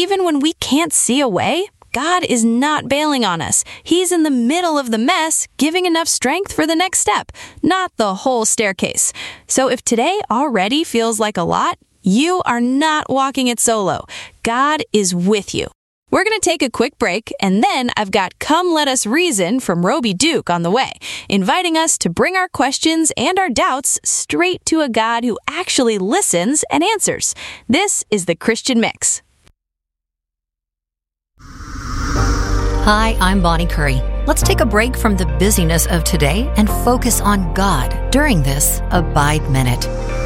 even when we can't see a way, God is not bailing on us. He's in the middle of the mess, giving enough strength for the next step, not the whole staircase. So if today already feels like a lot, you are not walking it solo. God is with you. We're going to take a quick break, and then I've got Come Let Us Reason from Roby Duke on the way, inviting us to bring our questions and our doubts straight to a God who actually listens and answers. This is the Christian Mix. Hi, I'm Bonnie Curry. Let's take a break from the busyness of today and focus on God during this Abide Minute.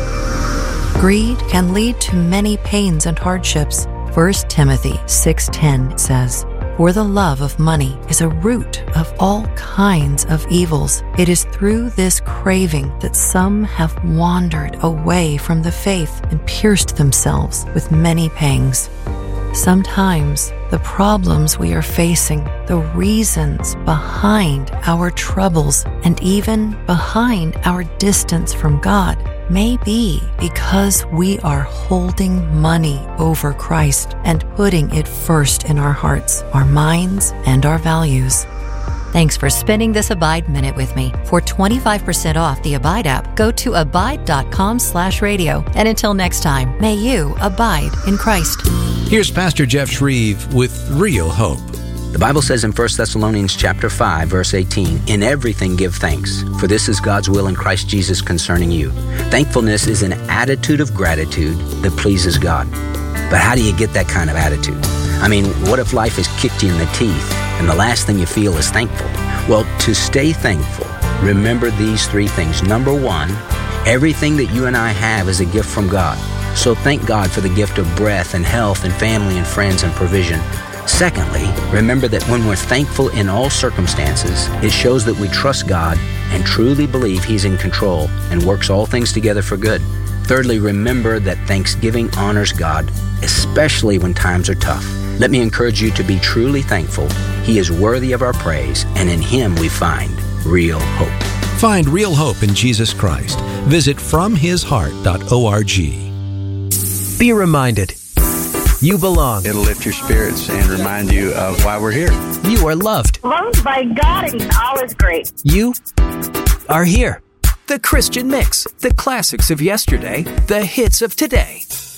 Greed can lead to many pains and hardships. 1 Timothy 6:10 says, "For the love of money is a root of all kinds of evils. It is through this craving that some have wandered away from the faith and pierced themselves with many pangs." Sometimes the problems we are facing, the reasons behind our troubles, and even behind our distance from God may be because we are holding money over Christ and putting it first in our hearts, our minds, and our values. Thanks for spending this Abide Minute with me. For 25% off the Abide app, go to abide.com/radio. And until next time, may you abide in Christ. Here's Pastor Jeff Shreve with Real Hope. The Bible says in 1 Thessalonians chapter 5, verse 18, "In everything give thanks, for this is God's will in Christ Jesus concerning you." Thankfulness is an attitude of gratitude that pleases God. But how do you get that kind of attitude? I mean, what if life has kicked you in the teeth and the last thing you feel is thankful? Well, to stay thankful, remember these three things. Number one, everything that you and I have is a gift from God. So thank God for the gift of breath and health and family and friends and provision. Secondly, remember that when we're thankful in all circumstances, it shows that we trust God and truly believe He's in control and works all things together for good. Thirdly, remember that thanksgiving honors God, especially when times are tough. Let me encourage you to be truly thankful. He is worthy of our praise, and in Him we find real hope. Find real hope in Jesus Christ. Visit FromHisHeart.org. Be reminded, you belong. It'll lift your spirits and remind you of why we're here. You are loved. Loved by God, and all is great. You are here. The Christian Mix, the classics of yesterday, the hits of today.